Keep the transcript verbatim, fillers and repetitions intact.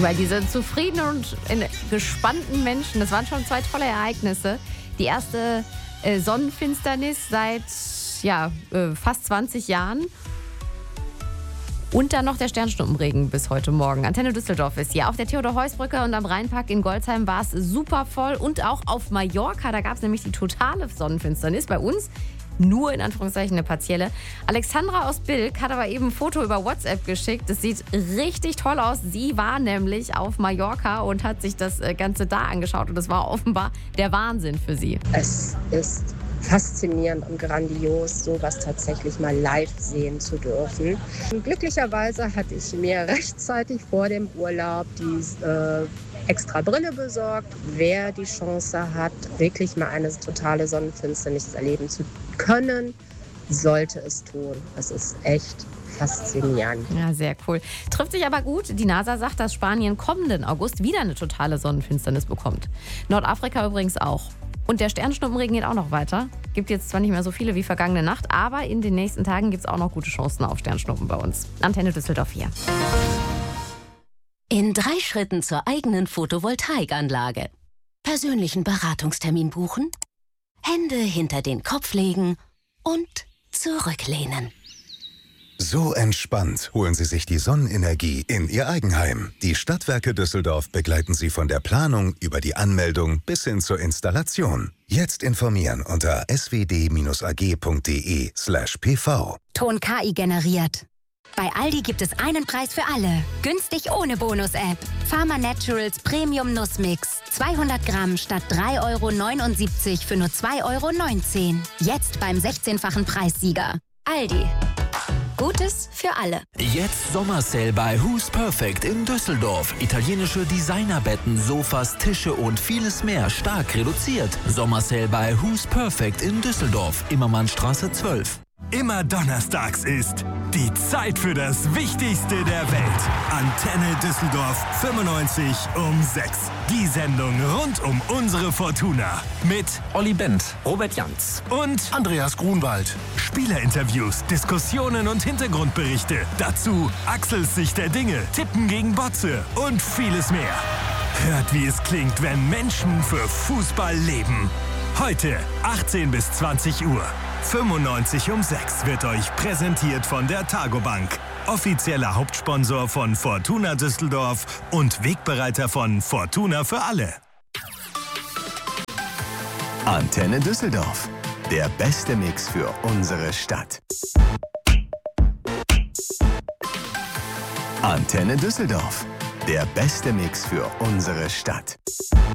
Über diese zufriedenen und gespannten Menschen. Das waren schon zwei tolle Ereignisse. Die erste äh, Sonnenfinsternis seit ja, äh, fast zwanzig Jahren. Und dann noch der Sternschnuppenregen bis heute Morgen. Antenne Düsseldorf ist hier. Auf der Theodor-Heuss-Brücke und am Rheinpark in Golzheim war es super voll. Und auch auf Mallorca, da gab es nämlich die totale Sonnenfinsternis. Bei uns nur in Anführungszeichen eine partielle. Alexandra aus Bilk hat aber eben ein Foto über WhatsApp geschickt. Das sieht richtig toll aus. Sie war nämlich auf Mallorca und hat sich das Ganze da angeschaut. Und das war offenbar der Wahnsinn für sie. Es ist faszinierend und grandios, sowas tatsächlich mal live sehen zu dürfen. Und glücklicherweise hatte ich mir rechtzeitig vor dem Urlaub die äh, extra Brille besorgt. Wer die Chance hat, wirklich mal eine totale Sonnenfinsternis erleben zu können, sollte es tun. Das ist echt faszinierend. Ja, sehr cool. Trifft sich aber gut. Die NASA sagt, dass Spanien kommenden August wieder eine totale Sonnenfinsternis bekommt. Nordafrika übrigens auch. Und der Sternschnuppenregen geht auch noch weiter. Gibt jetzt zwar nicht mehr so viele wie vergangene Nacht, aber in den nächsten Tagen gibt es auch noch gute Chancen auf Sternschnuppen bei uns. Antenne Düsseldorf hier. In drei Schritten zur eigenen Photovoltaikanlage. Persönlichen Beratungstermin buchen, Hände hinter den Kopf legen und zurücklehnen. So entspannt holen Sie sich die Sonnenenergie in Ihr Eigenheim. Die Stadtwerke Düsseldorf begleiten Sie von der Planung über die Anmeldung bis hin zur Installation. Jetzt informieren unter s w d Bindestrich a g punkt d e slash p v. Ton K I generiert. Bei Aldi gibt es einen Preis für alle. Günstig ohne Bonus-App. Pharma Naturals Premium Nussmix. zweihundert Gramm statt drei Euro neunundsiebzig für nur zwei Euro neunzehn. Jetzt beim sechzehnfachen Preissieger. Aldi. Gutes für alle. Jetzt Sommersale bei Who's Perfect in Düsseldorf. Italienische Designerbetten, Sofas, Tische und vieles mehr stark reduziert. Sommersale bei Who's Perfect in Düsseldorf. Immermannstraße zwölf. Immer donnerstags ist die Zeit für das Wichtigste der Welt. Antenne Düsseldorf fünfundneunzig um sechs. Die Sendung rund um unsere Fortuna. Mit Olli Bent, Robert Janz und Andreas Grunwald. Spielerinterviews, Diskussionen und Hintergrundberichte. Dazu Axels Sicht der Dinge, Tippen gegen Botze und vieles mehr. Hört, wie es klingt, wenn Menschen für Fußball leben. Heute achtzehn bis zwanzig Uhr. fünfundneunzig um sechs wird euch präsentiert von der Targobank. Offizieller Hauptsponsor von Fortuna Düsseldorf und Wegbereiter von Fortuna für alle. Antenne Düsseldorf. Der beste Mix für unsere Stadt. Antenne Düsseldorf. Der beste Mix für unsere Stadt.